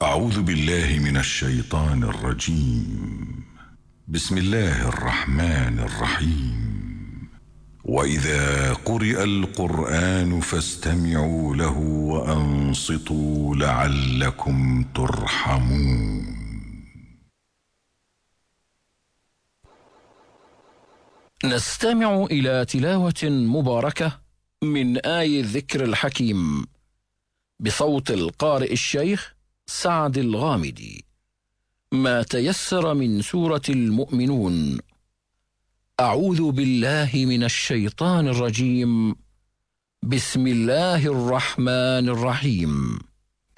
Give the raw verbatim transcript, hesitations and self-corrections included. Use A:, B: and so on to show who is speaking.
A: أعوذ بالله من الشيطان الرجيم. بسم الله الرحمن الرحيم. وإذا قرئ القرآن فاستمعوا له وأنصتوا لعلكم ترحمون.
B: نستمع إلى تلاوة مباركة من آي الذكر الحكيم بصوت القارئ الشيخ سعد الغامدي. ما تيسر من سورة المؤمنون. أعوذ بالله من الشيطان الرجيم. بسم الله الرحمن الرحيم.